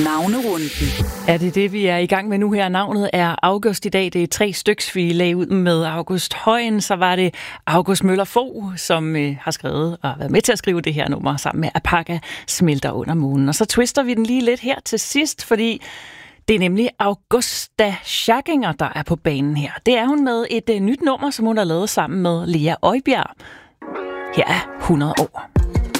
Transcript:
Navnerunden. Er det, vi er i gang med nu her? Navnet er August i dag. Det er 3 styks, vi lagde ud med August Højen. Så var det August Møller Fogh, som har skrevet og været med til at skrive det her nummer sammen med Apaka Smelter under månen. Og så twister vi den lige lidt her til sidst, fordi det er nemlig Augusta Schackinger, der er på banen her. Det er hun med et nyt nummer, som hun har lavet sammen med Lea Øjbjerg. Her er 100 år.